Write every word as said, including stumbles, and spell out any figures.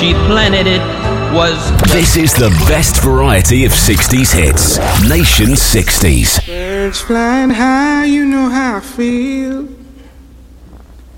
she planted it was... This is the best variety of sixties hits. Nation sixties. Birds flying high, you know how I feel.